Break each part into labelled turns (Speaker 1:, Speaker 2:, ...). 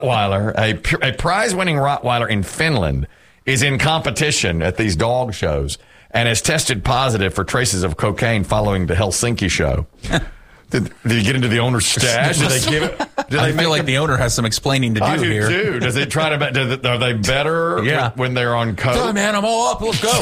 Speaker 1: Rottweiler, a prize-winning Rottweiler in Finland, is in competition at these dog shows and has tested positive for traces of cocaine following the Helsinki show. Did you get into the owner's stash? Did they give it?
Speaker 2: I feel like the owner has some explaining to do here.
Speaker 1: Too. Does it try to? Are they better when they're on coke?
Speaker 2: Oh, man, I'm all up. Let's go.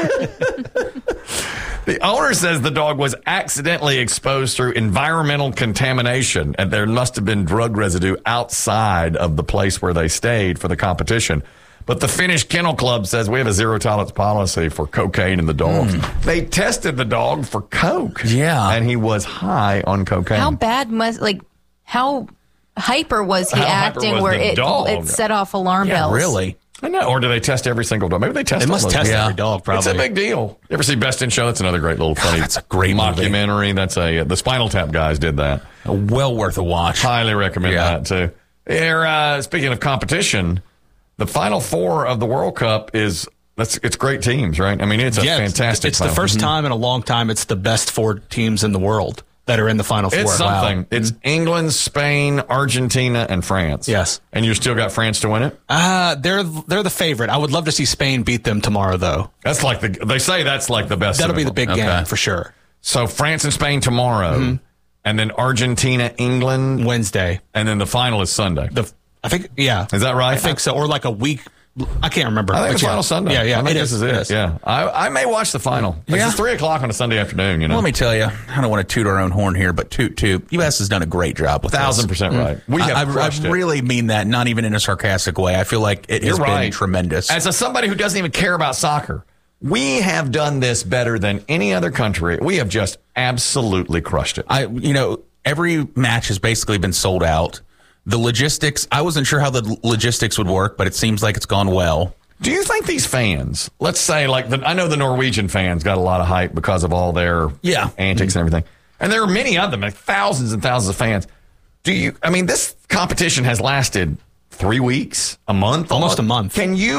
Speaker 1: The owner says the dog was accidentally exposed through environmental contamination, and there must have been drug residue outside of the place where they stayed for the competition. But the Finnish Kennel Club says we have a zero-tolerance policy for cocaine in the dogs. They tested the dog for coke.
Speaker 2: Yeah.
Speaker 1: And he was high on cocaine.
Speaker 3: How bad how hyper was he acting where it set off alarm bells?
Speaker 2: Really?
Speaker 1: I know. Or do they test every single dog? Maybe they test.
Speaker 4: They must test every dog. Probably.
Speaker 1: It's a big deal. You ever see Best in Show? That's another great little funny.
Speaker 2: That's a great
Speaker 1: mockumentary. That's the Spinal Tap guys did that.
Speaker 2: Well worth a watch.
Speaker 1: Highly recommend that too. Here, speaking of competition, the Final Four of the World Cup it's great teams, right? I mean, it's a fantastic.
Speaker 4: It's the first time in a long time. It's the best 4 teams in the world that are in the Final Four.
Speaker 1: It's something.
Speaker 4: Wow.
Speaker 1: It's England, Spain, Argentina, and France.
Speaker 4: Yes.
Speaker 1: And you still got France to win it?
Speaker 4: They're the favorite. I would love to see Spain beat them tomorrow, though.
Speaker 1: That's like they say that's like the best.
Speaker 4: That'll be the big game for sure.
Speaker 1: So France and Spain tomorrow, and then Argentina, England
Speaker 4: Wednesday,
Speaker 1: and then the final is Sunday.
Speaker 4: I think, yeah.
Speaker 1: Is that right?
Speaker 4: I think so. Or like a week. I can't remember.
Speaker 1: I think the final Sunday.
Speaker 4: Yeah.
Speaker 1: I think this is it. Yeah. I may watch the final. It's 3 o'clock on a Sunday afternoon,
Speaker 2: Let me tell you, I don't want to toot our own horn here, but toot. U.S. has done a great job with
Speaker 1: 1,000% right. We have crushed
Speaker 2: I really mean that, not even in a sarcastic way. I feel like it has been tremendous.
Speaker 1: As somebody who doesn't even care about soccer, we have done this better than any other country. We have just absolutely crushed it.
Speaker 2: Every match has basically been sold out. The logistics, I wasn't sure how the logistics would work, but it seems like it's gone well.
Speaker 1: Do you think these fans, let's say, I know the Norwegian fans got a lot of hype because of all their antics and everything. And there are many of them, like thousands and thousands of fans. This competition has lasted 3 weeks, a month?
Speaker 4: Almost a month.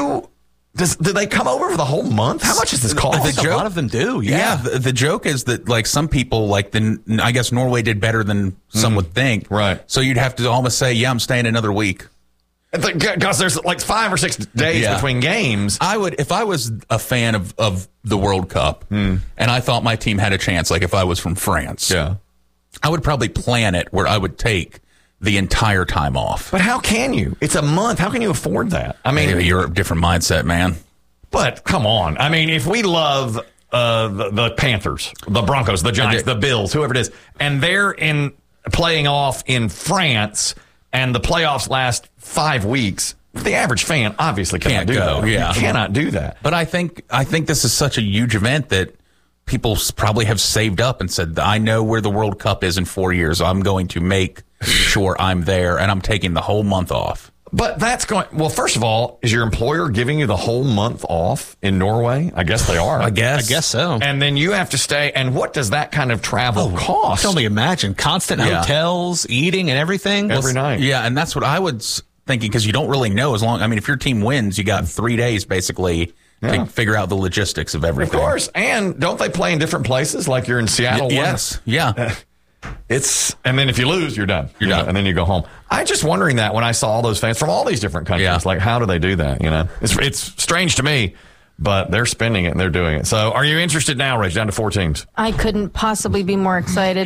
Speaker 1: Do they come over for the whole month? How much does this cost?
Speaker 4: A lot of them do,
Speaker 2: yeah. The joke is that, some people, I guess Norway did better than some would think.
Speaker 1: Right.
Speaker 2: So you'd have to almost say, I'm staying another week.
Speaker 1: Because there's 5 or 6 days between games.
Speaker 2: If I was a fan of the World Cup and I thought my team had a chance, like if I was from France, I would probably plan it where I would take the entire time off.
Speaker 1: But how can you? It's a month. How can you afford that?
Speaker 2: You're a different mindset, man.
Speaker 1: But come on. If we love the Panthers, the Broncos, the Giants, the Bills, whoever it is, and they're playing off in France, and the playoffs last 5 weeks, the average fan obviously cannot do that.
Speaker 2: Yeah.
Speaker 1: You cannot do that.
Speaker 2: But I think this is such a huge event that people probably have saved up and said, I know where the World Cup is in 4 years. So I'm going to make sure I'm there, and I'm taking the whole month off.
Speaker 1: But that's going... Well, first of all, is your employer giving you the whole month off in Norway? I guess they are.
Speaker 2: I guess
Speaker 4: so.
Speaker 1: And then you have to stay... And what does that kind of travel cost?
Speaker 4: I can only imagine. Constant hotels, eating, and everything.
Speaker 1: Every night.
Speaker 2: Yeah, and that's what I was thinking, because you don't really know as long... if your team wins, you got 3 days, basically, to figure out the logistics of everything.
Speaker 1: Of course. And don't they play in different places? Like you're in Seattle?
Speaker 2: Yes. Yeah.
Speaker 1: And then if you lose, you're done. You're done. And then you go home. I just wondering that when I saw all those fans from all these different countries, how do they do that? It's strange to me, but they're spending it and they're doing it. So are you interested now, Rach, down to 4 teams?
Speaker 3: I couldn't possibly be more excited.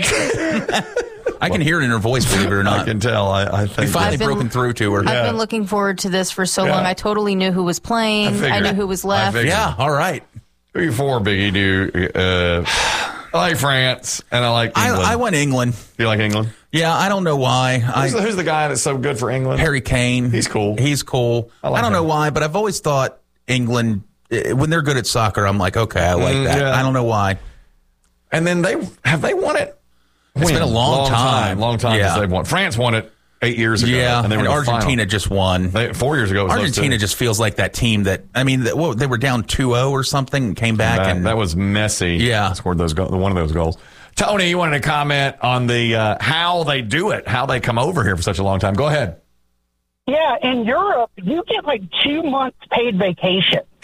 Speaker 2: I can hear it in her voice, believe it or not.
Speaker 1: I can tell. I think
Speaker 2: you finally broken through to her.
Speaker 3: I've been looking forward to this for so long. I totally knew who was playing. I knew who was left.
Speaker 2: Yeah, all right.
Speaker 1: Who are you for, Biggie? I like France, and I like England.
Speaker 2: I went England.
Speaker 1: You like England?
Speaker 2: Yeah, I don't know why.
Speaker 1: Who's the guy that's so good for England?
Speaker 2: Harry Kane.
Speaker 1: He's cool.
Speaker 2: I don't know why, but I've always thought England, when they're good at soccer, I'm like, okay, I like that. I don't know why.
Speaker 1: And then they won it?
Speaker 2: It's been a long time.
Speaker 1: Long time since they've won. France won it 8 years ago.
Speaker 2: Yeah,
Speaker 1: and
Speaker 2: Argentina just won.
Speaker 1: 4 years ago.
Speaker 2: Argentina just feels like that team that, they were down 2-0 or something and came back. And
Speaker 1: that was messy.
Speaker 2: Yeah.
Speaker 1: Scored one of those goals. Tony, you wanted to comment on the how they do it, how they come over here for such a long time. Go ahead.
Speaker 5: Yeah, in Europe, you get 2 months paid vacation.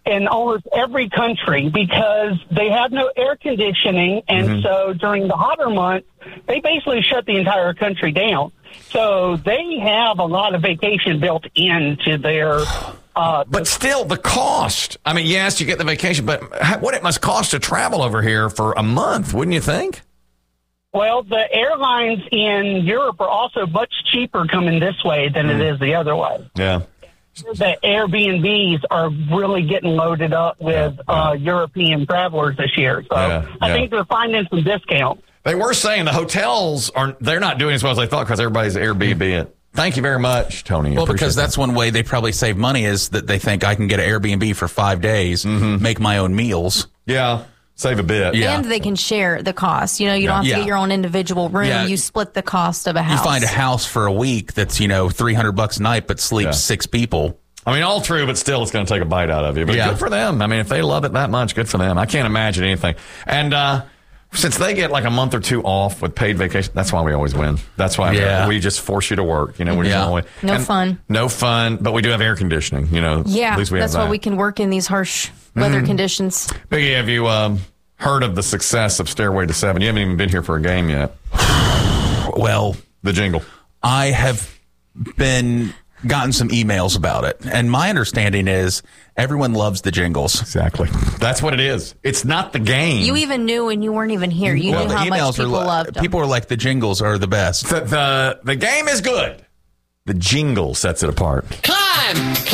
Speaker 5: in almost every country because they have no air conditioning. And so during the hotter months, they basically shut the entire country down. So they have a lot of vacation built into their...
Speaker 1: but still, the cost. I mean, yes, you get the vacation, but what it must cost to travel over here for a month, wouldn't you think?
Speaker 5: Well, the airlines in Europe are also much cheaper coming this way than it is the other way.
Speaker 1: Yeah.
Speaker 5: The Airbnbs are really getting loaded up with European travelers this year. So I think they're finding some discounts.
Speaker 1: They were saying the hotels they're not doing as well as they thought because everybody's Airbnb it. Thank you very much, Tony.
Speaker 2: Well, because that's one way they probably save money is that they think I can get an Airbnb for 5 days, make my own meals.
Speaker 1: Yeah. Save a bit.
Speaker 3: Yeah. And they can share the cost. You know, you don't have to get your own individual room. Yeah. You split the cost of a house.
Speaker 2: You find a house for a week that's, $300 a night, but sleeps 6 people.
Speaker 1: I mean, all true, but still it's going to take a bite out of you. But good for them. I mean, if they love it that much, good for them. I can't imagine anything. And since they get like a month or two off with paid vacation, that's why we always win. That's why we just force you to work. We're just always, no fun, but we do have air conditioning. At least we have
Speaker 3: that's why we can work in these harsh weather conditions.
Speaker 1: Biggie, have you heard of the success of Stairway to Seven? You haven't even been here for a game yet.
Speaker 2: Well,
Speaker 1: the jingle.
Speaker 2: I have gotten some emails about it, and my understanding is everyone loves the jingles.
Speaker 1: Exactly. That's what it is. It's not the game.
Speaker 3: You even knew when you weren't even here. You knew how much people loved them.
Speaker 2: People are like, the jingles are the best.
Speaker 1: The game is good. The jingle sets it apart.
Speaker 6: Climb!